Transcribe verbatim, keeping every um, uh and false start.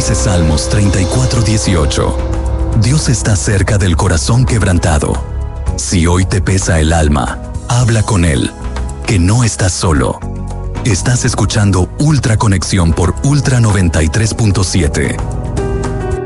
Dice Salmos treinta y cuatro, dieciocho. Dios está cerca del corazón quebrantado. Si hoy te pesa el alma, habla con Él, que no estás solo. Estás escuchando Ultra Conexión por Ultra noventa y tres punto siete.